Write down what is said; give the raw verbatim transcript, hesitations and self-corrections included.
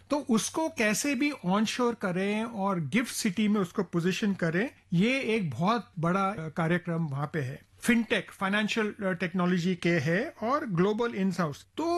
तो उसको कैसे भी ऑनशोर करें और गिफ्ट सिटी में उसको पोजीशन करें, ये एक बहुत बड़ा अ, कार्यक्रम वहां पे है। फिनटेक फाइनेंशियल टेक्नोलॉजी के है और ग्लोबल इन हाउस। तो